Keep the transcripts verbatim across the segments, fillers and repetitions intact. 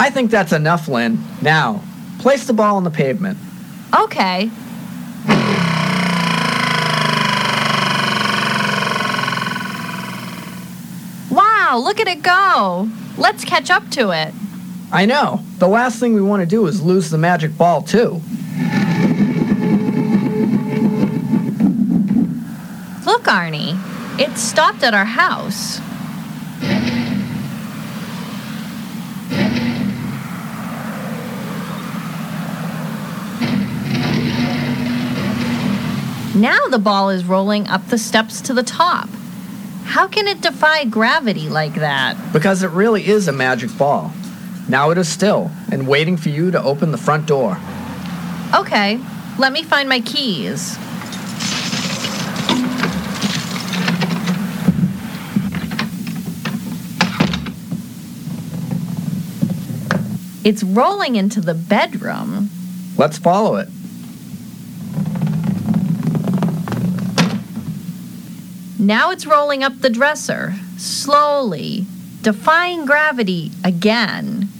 I think that's enough, Lynn. Now, place the ball on the pavement. Okay. Wow, look at it go. Let's catch up to it. I know. The last thing we want to do is lose the magic ball, too. Look, Arnie. It stopped at our house. Now the ball is rolling up the steps to the top. How can it defy gravity like that? Because it really is a magic ball. Now it is still and waiting for you to open the front door. Okay, let me find my keys. It's rolling into the bedroom. Let's follow it. Now it's rolling up the dresser, slowly, defying gravity again.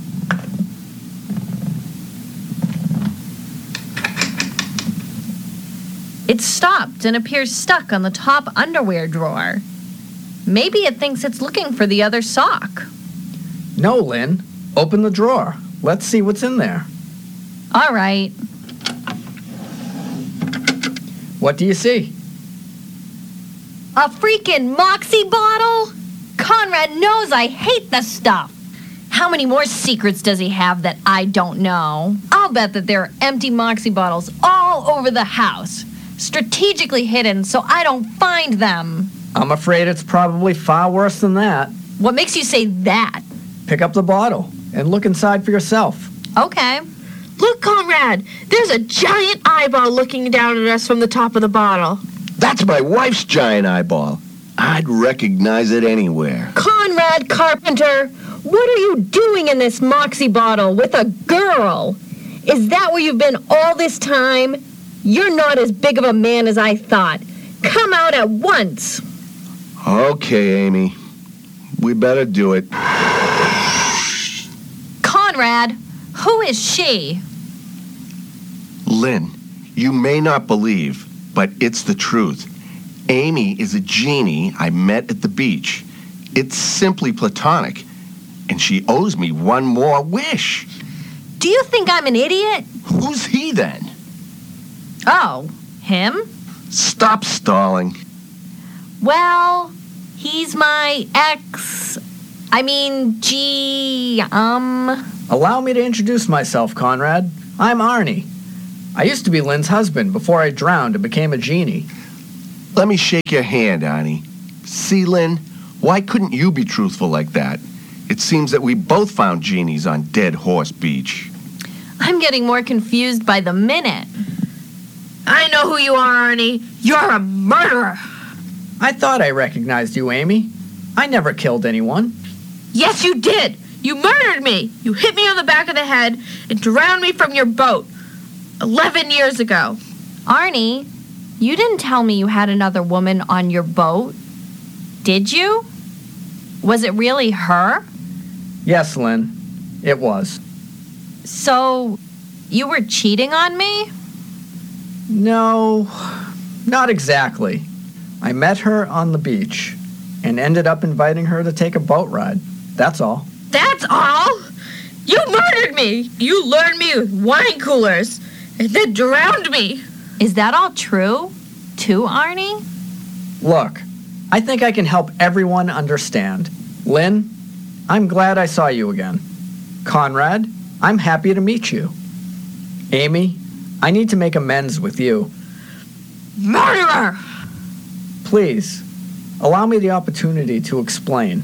It stopped and appears stuck on the top underwear drawer. Maybe it thinks it's looking for the other sock. No, Lynn. Open the drawer. Let's see what's in there. All right. What do you see? A freaking Moxie bottle? Conrad knows I hate the stuff. How many more secrets does he have that I don't know? I'll bet that there are empty Moxie bottles all over the house, strategically hidden so I don't find them. I'm afraid it's probably far worse than that. What makes you say that? Pick up the bottle and look inside for yourself. Okay. Look, Conrad, there's a giant eyeball looking down at us from the top of the bottle. That's my wife's giant eyeball. I'd recognize it anywhere. Conrad Carpenter, what are you doing in this Moxie bottle with a girl? Is that where you've been all this time? You're not as big of a man as I thought. Come out at once. Okay, Amy. We better do it. Conrad, who is she? Lynn, you may not believe, but it's the truth. Amy is a genie I met at the beach. It's simply platonic, and she owes me one more wish. Do you think I'm an idiot? Who's he then? Oh, him? Stop stalling. Well, he's my ex. I mean, gee, um... Allow me to introduce myself, Conrad. I'm Arnie. I used to be Lynn's husband before I drowned and became a genie. Let me shake your hand, Arnie. See, Lynn, why couldn't you be truthful like that? It seems that we both found genies on Dead Horse Beach. I'm getting more confused by the minute. I know who you are, Arnie. You're a murderer. I thought I recognized you, Amy. I never killed anyone. Yes, you did. You murdered me. You hit me on the back of the head and drowned me from your boat. Eleven years ago. Arnie, you didn't tell me you had another woman on your boat. Did you? Was it really her? Yes, Lynn. It was. So, you were cheating on me? No, not exactly. I met her on the beach and ended up inviting her to take a boat ride. That's all. That's all? You murdered me. You lured me with wine coolers and then drowned me. Is that all true? Too, Arnie? Look, I think I can help everyone understand. Lynn, I'm glad I saw you again. Conrad, I'm happy to meet you. Amy, I need to make amends with you. Murderer! Please, allow me the opportunity to explain.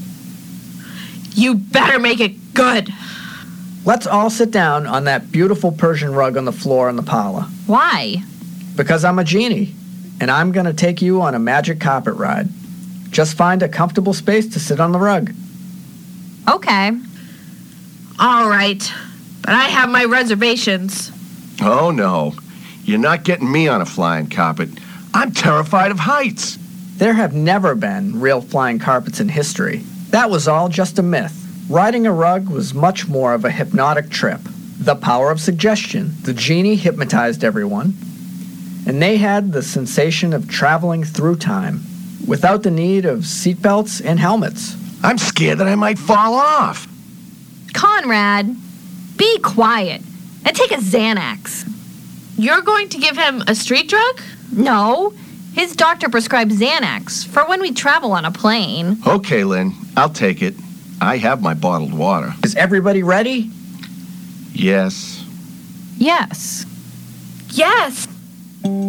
You better make it good. Let's all sit down on that beautiful Persian rug on the floor in the parlor. Why? Because I'm a genie, and I'm going to take you on a magic carpet ride. Just find a comfortable space to sit on the rug. Okay. All right, but I have my reservations. Oh, no. You're not getting me on a flying carpet. I'm terrified of heights. There have never been real flying carpets in history. That was all just a myth. riding a rug was much more of a hypnotic trip. The power of suggestion. The genie hypnotized everyone, and they had the sensation of traveling through time without the need of seatbelts and helmets. I'm scared that I might fall off. Conrad, be quiet and take a Xanax. You're going to give him a street drug? No, his doctor prescribed Xanax for when we travel on a plane. Okay, Lynn, I'll take it. I have my bottled water. Is everybody ready? Yes. Yes. Yes.